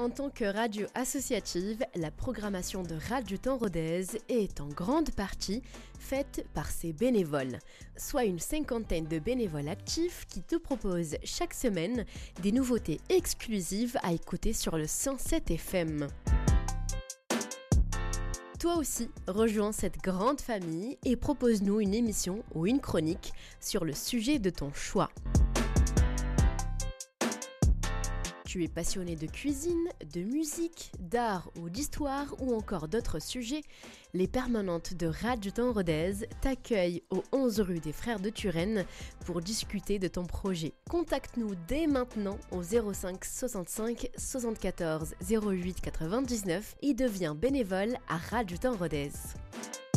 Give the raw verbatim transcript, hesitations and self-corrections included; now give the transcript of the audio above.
En tant que radio associative, la programmation de Radio Temps Rodez est en grande partie faite par ses bénévoles, soit une cinquantaine de bénévoles actifs qui te proposent chaque semaine des nouveautés exclusives à écouter sur le cent sept F M. Toi aussi, rejoins cette grande famille et propose-nous une émission ou une chronique sur le sujet de ton choix. Tu es passionné de cuisine, de musique, d'art ou d'histoire ou encore d'autres sujets, les permanentes de Radio Temps Rodez t'accueillent au onze rue des Frères de Turenne pour discuter de ton projet. Contacte-nous dès maintenant au zéro cinq soixante-cinq soixante-quatorze zéro huit quatre-vingt-dix-neuf et deviens bénévole à Radio Temps Rodez.